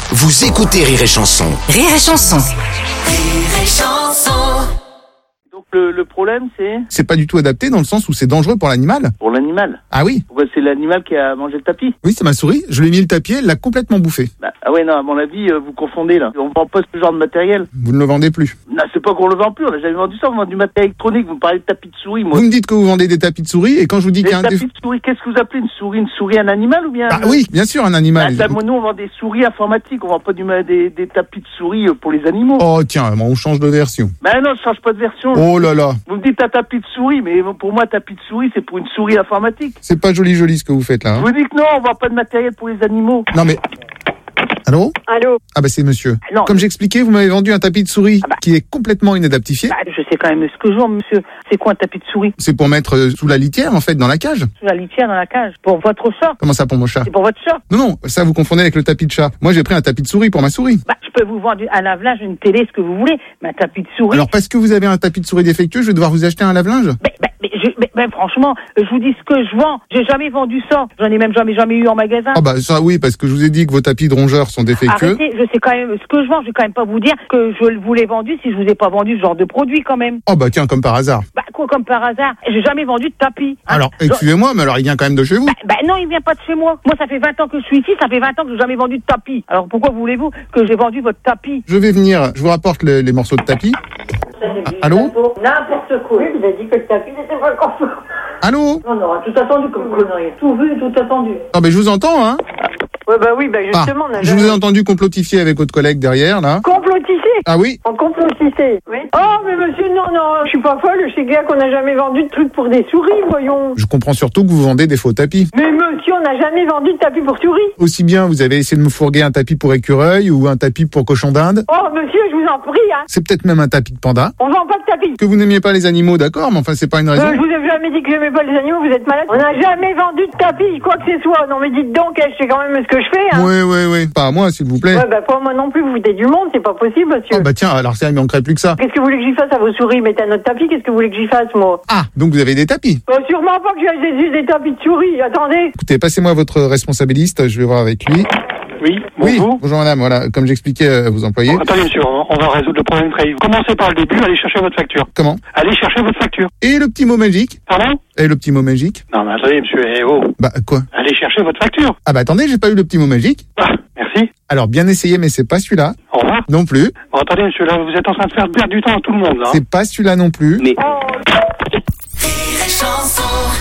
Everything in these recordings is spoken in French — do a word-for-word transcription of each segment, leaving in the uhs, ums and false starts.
Vous écoutez Rire et Chanson. Rire et Chanson. Rire et Chanson. Donc le, le problème c'est C'est pas du tout adapté dans le sens où c'est dangereux pour l'animal. pour l'animal. Ah oui, Pourquoi c'est l'animal qui a mangé le tapis? oui, c'est ma souris. Je lui ai mis le tapis, elle l'a complètement bouffé. Bah, ah ouais, non, à mon avis, euh, vous confondez là. On vend pas ce genre de matériel. Vous ne le vendez plus. Non, c'est pas qu'on le vend plus, on a jamais vendu ça, on vend du matériel électronique. Vous me parlez de tapis de souris, moi. Vous me dites que vous vendez des tapis de souris et quand je vous dis Des qu'il y a un... tapis déf- de souris, qu'est-ce que vous appelez une souris? Une souris, un animal ou bien Ah un- oui, bien sûr, un Ah, animal. ça, moi, nous, on vend des souris informatiques, on vend pas du, ma- des, des tapis de souris euh, pour les animaux. Oh tiens, on change de version. Ben non, je change pas de version. Oh là là, Vous me dites un tapis de souris, mais pour moi, tapis de souris, c'est pour une souris informatique. c'est pas joli joli ce que vous faites là. Je Hein. vous dis que non, on vend pas de matériel pour les animaux. Non mais... Allô? Allô? Ah bah c'est monsieur. Non. Comme j'expliquais, vous m'avez vendu un tapis de souris Ah bah. qui est complètement inadaptifié. Bah, je sais quand même ce que je vends, monsieur. C'est quoi un tapis de souris? C'est pour mettre euh, sous la litière en fait, dans la cage. Sous la litière dans la cage. Pour votre chat? Comment ça pour mon chat? C'est pour votre chat? Non non, ça vous confondez avec le tapis de chat. Moi j'ai pris un tapis de souris pour ma souris. Bah, je peux vous vendre un lave-linge, une télé, ce que vous voulez, mais un tapis de souris. Alors parce que vous avez un tapis de souris défectueux, je vais devoir vous acheter un lave-linge? Mais, mais, mais, je- mais- mais franchement, je vous dis ce que je vends. J'ai jamais vendu ça. J'en ai même jamais, jamais eu en magasin. Ah bah ça oui, parce que je vous ai dit que vos tapis de rongeurs sont défectueux. Arrêtez, je sais quand même ce que je vends. Je vais quand même pas vous dire que je vous l'ai vendu si je vous ai pas vendu ce genre de produit quand même. Oh bah tiens, comme par hasard. Bah, quoi, comme par hasard. J'ai jamais vendu de tapis. hein. Alors, Je- excusez-moi, mais alors il vient quand même de chez vous. Bah, bah non, il vient pas de chez moi. Moi, ça fait vingt ans que je suis ici, ça fait vingt ans que j'ai jamais vendu de tapis. Alors pourquoi voulez-vous que j'ai vendu votre tapis? Je vais venir, je vous rapporte le- les morceaux de tapis. Ah, allô? N'importe quoi. Oui, vous avez dit que le tapis n'était pas confortable. Allô? Non, non, tout attendu comme connerie. Tout vu, tout attendu. Non mais je vous entends, hein. Ouais, bah oui, bah Ah, justement, on a je vous ai jamais- entendu complotifier avec votre collègue derrière, là. Complotisé. Ah oui? En complotissé. Oui. Oh, mais monsieur, non, non, je suis pas folle, je sais bien qu'on n'a jamais vendu de trucs pour des souris, voyons. Je comprends surtout que vous vendez des faux tapis. Mais monsieur, on n'a jamais vendu de tapis pour souris. Aussi bien, vous avez essayé de me fourguer un tapis pour écureuil ou un tapis pour cochon d'Inde. Oh, monsieur, je vous en prie, hein. C'est peut-être même un tapis de panda. On vend pas de tapis. Que vous n'aimiez pas les animaux, d'accord, mais enfin, c'est pas une Euh, raison. je vous ai jamais dit que j'aimais pas les animaux, vous êtes malade. On n'a jamais vendu de tapis, quoi que ce soit. Non, mais dites donc, je sais quand même ce que je fais, hein. Oui, oui, oui. Pas à moi, s'il vous plaît. Ouais, bah, pas moi non plus, vous foutez du monde, c'est pas possible, monsieur. Oh bah tiens, alors ça, il manquerait plus que ça. Qu'est-ce que vous voulez que j'y fasse à vos souris? Mettez un autre tapis, qu'est-ce que vous voulez que j'y fasse, moi? Ah, donc vous avez des tapis. Bah, sûrement pas que j'ai des, des tapis de souris, attendez. Écoutez, passez-moi votre responsabiliste, je vais voir avec lui. Oui, Oui, bonjour. bonjour madame, voilà, comme j'expliquais à vos employés. Bon, attendez, monsieur, on, on va résoudre le problème très vite. Commencez par le début, allez chercher votre facture. Comment? Allez chercher votre facture. Et le petit mot magique? Pardon? Et le petit mot magique? Non, mais attendez, monsieur, eh oh. Bah quoi? Allez chercher votre facture. Ah bah attendez, j'ai pas eu le petit mot magique. Ah, merci. Alors bien essayé, mais c'est pas celui-là. Au revoir. Non plus. Bon, attendez, monsieur, là, vous êtes en train de faire perdre du temps à tout le monde, là. hein. C'est pas celui-là non plus. Mais... Rire et Chanson.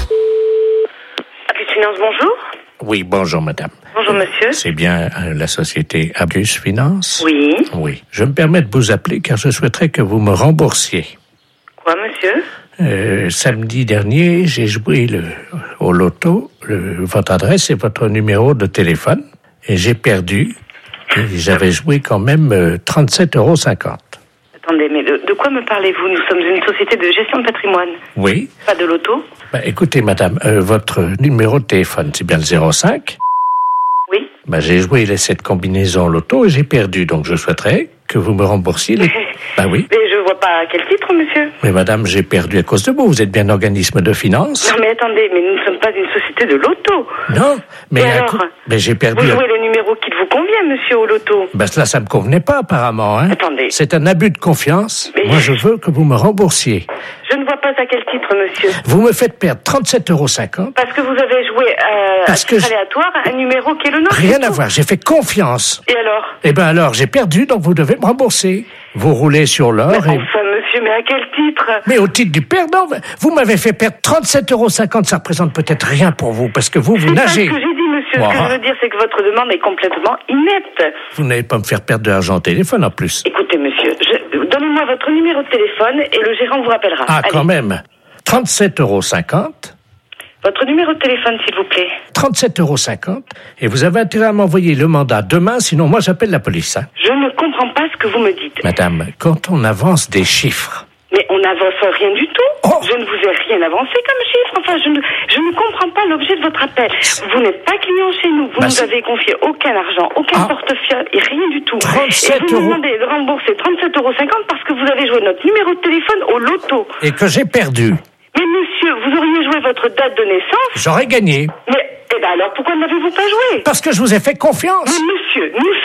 Abus Finance, bonjour. Oui, bonjour madame. Bonjour monsieur. C'est bien euh, la société Abus Finance? Oui. Oui. Je me permets de vous appeler car je souhaiterais que vous me remboursiez. Quoi monsieur? Euh, samedi dernier, j'ai joué le, au loto, le, votre adresse et votre numéro de téléphone, et j'ai perdu. Et j'avais joué quand même euh, trente-sept euros cinquante. Attendez, mais de, de quoi me parlez-vous? Nous sommes une société de gestion de patrimoine. Oui. Pas de loto? Bah, écoutez madame, euh, votre numéro de téléphone, c'est bien le zéro cinq? Oui. Bah, j'ai joué les- cette combinaison loto et j'ai perdu, donc je souhaiterais que vous me remboursiez les... Bah oui. Mais je vois pas à quel titre monsieur. Mais madame, j'ai perdu à cause de vous. Vous êtes bien un organisme de finance? Non mais attendez, mais nous ne sommes pas une société de loto. Non, mais, Et à alors coup- mais j'ai perdu. Vous jouez le numéro qui vous convient monsieur au loto. Ben cela, ça me convenait pas apparemment. Hein. Attendez. C'est un abus de confiance. Mais- Moi, je veux que vous me remboursiez. Je ne vois pas à quel titre monsieur. Vous me faites perdre trente-sept euros cinquante. Parce que vous avez joué euh, à Parce que titre je- aléatoire un numéro qui est le nôtre. Rien c'est à tout. voir. J'ai fait confiance. Et alors? Eh ben alors, j'ai perdu, donc vous devez me rembourser. Vous roulez sur l'or. Mais Et... enfin monsieur, mais à quel titre? Mais au titre du perdant, vous m'avez fait perdre trente-sept euros cinquante. Ça représente peut-être rien pour vous, parce que vous, vous C'est pas ce nagez. que j'ai dit, monsieur. Bon. Ce que je veux dire, c'est que votre demande est complètement inepte. Vous n'allez pas me faire perdre de l'argent au téléphone en plus. Écoutez, monsieur, je... donnez-moi votre numéro de téléphone et le gérant vous rappellera. Ah, Allez. quand même. trente-sept euros cinquante. Votre numéro de téléphone, s'il vous plaît. trente-sept euros cinquante. Et vous avez intérêt à m'envoyer le mandat demain, sinon moi j'appelle la police. Hein. Je ne comprends pas ce que vous me dites. Madame, quand on avance des chiffres... Mais on n'avance rien du tout. Oh. Je ne vous ai rien avancé comme chiffre. Enfin, je ne, je ne comprends pas l'objet de votre appel. Vous n'êtes pas client chez nous. Vous Bah, nous c'est- avez confié aucun argent, aucun Ah. portefeuille et rien du tout. trente-sept et vous euros. nous demandez de rembourser trente-sept euros cinquante parce que vous avez joué notre numéro de téléphone au loto. Et que j'ai perdu. Mais monsieur, vous auriez joué votre date de naissance. J'aurais gagné. Mais, eh ben alors, pourquoi n'avez-vous pas joué? Parce que je vous ai fait confiance. Mais monsieur, nous